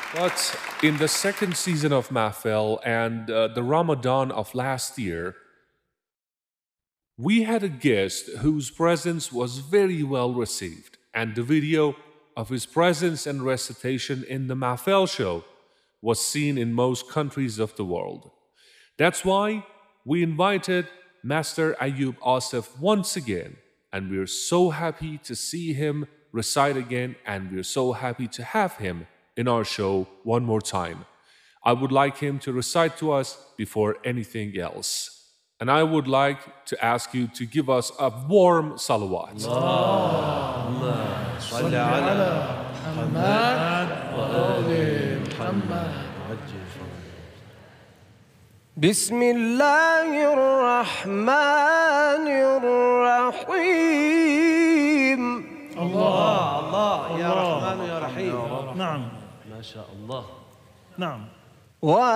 But in the second season of Mahfil and the Ramadan of last year, we had a guest whose presence was very well received, and the video of his presence and recitation in the Mahfil show was seen in most countries of the world. That's why we invited Master Ayub Asif once again, and we're so happy to see him recite again, and we're so happy to have him in our show one more time. I would like him to recite to us before anything else. And I would like to ask you to give us a warm salawat. صل على محمد وآل محمد. بسم الله الرحمن الرحيم. الله الله يا رحمن يا رحيم. نعم ما شاء الله. نعم.